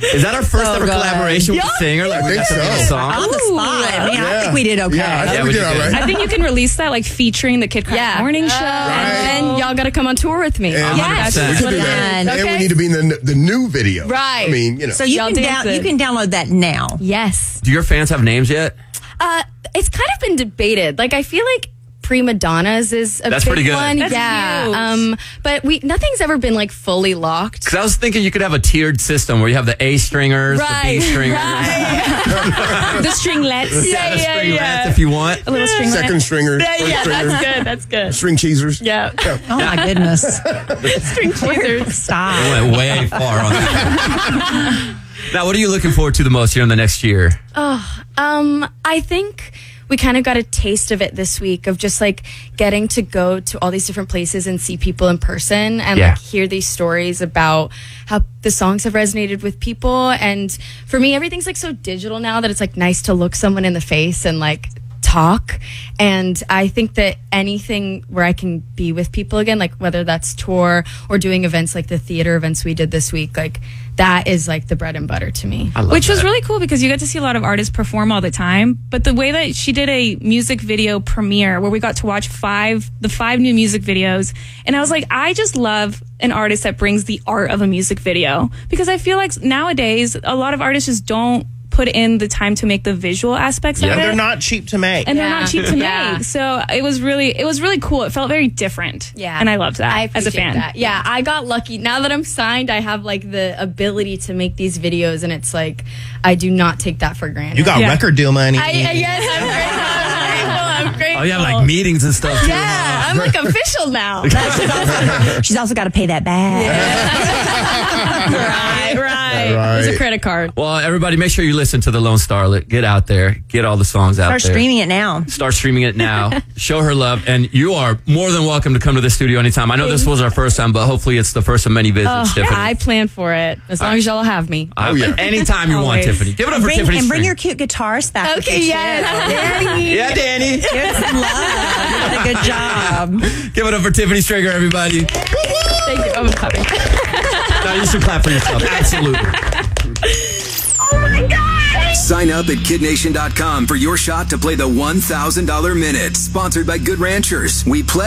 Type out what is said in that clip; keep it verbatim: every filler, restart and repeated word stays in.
Is that our first So ever good. collaboration with Yeah. the singer? Like, I we think got to make a so. song? On the spot. I mean, I think we did okay. Yeah, I think Yeah, we we did did all good. right. I think you can release that like featuring the Kid Crack Yeah. Morning Show. And y'all got to come on tour with me. And one hundred percent. we Yes. can do that. Done. And we Okay. need to be in the the new video. Right. I mean, you know. So you Y'all can, dance down, it. you can download that now. Yes. Do your fans have names yet? Uh, it's kind of been debated. Like, I feel like Prima Donnas is a That's big pretty good. one. That's yeah. cute. Um, but we nothing's ever been like fully locked. Because I was thinking you could have a tiered system where you have the A stringers, the B Right, stringers, The stringlets. yeah, the yeah, stringlets yeah. if you want. A little stringlet. Second stringers. Yeah, first yeah, stringers, that's good. That's good. String cheesers. Yeah. Oh, my goodness. String cheesers. Stop. I went way far on that. Now, what are you looking forward to the most here in the next year? Um, I think we kind of got a taste of it this week of just like getting to go to all these different places and see people in person and Yeah. like hear these stories about how the songs have resonated with people. And for me, everything's like so digital now that it's like nice to look someone in the face and like talk. And I think that anything where I can be with people again, like whether that's tour or doing events like the theater events we did this week, like that is like the bread and butter to me. I love Which was that. really cool because you get to see a lot of artists perform all the time. But the way that she did a music video premiere where we got to watch five, the five new music videos. And I was like, I just love an artist that brings the art of a music video because I feel like nowadays a lot of artists just don't put in the time to make the visual aspects Yeah. of it. They're not cheap to make. and they're Yeah. not cheap to Yeah. make. So it was really, it was really cool. It felt very different. Yeah. And I loved that I as a appreciate fan. that. Yeah, I got lucky. Now that I'm signed, I have like the ability to make these videos, and it's like I do not take that for granted. You got Yeah. record deal money. I, I, yes, I'm grateful. I'm grateful. I'm grateful. Oh, you have like meetings and stuff too. Yeah, I'm like official now. She's also got to pay that back. right, right. Right. There's a credit card. Well, everybody, make sure you listen to The Lone Starlet. Get out there. Get all the songs out Start there. streaming it now. Start streaming it now. Show her love. And you are more than welcome to come to the studio anytime. I know this was our first time, but hopefully it's the first of many visits, Oh, Tiffany. I plan for it as long as y'all have me. I- Oh, yeah. Anytime you want, Always. Tiffany. Give it up for Bring, Tiffany. and bring String. your cute guitarist back. with Okay, you, yes, too. Daddy. Yeah, Danny. Give it some love. You did a good job. Give it up for Tiffany Stringer, everybody. Thank you. I'm clapping. No, you should clap for yourself. Absolutely. Sign up at Kid Nation dot com for your shot to play the one thousand dollars Minute, sponsored by Good Ranchers. We play